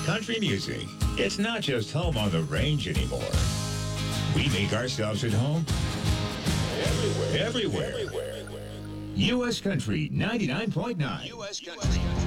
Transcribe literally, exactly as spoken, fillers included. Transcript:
Country music. It's not just home on the range anymore. We make ourselves at home everywhere. Everywhere. Everywhere. U S Country ninety-nine point nine. U S Country.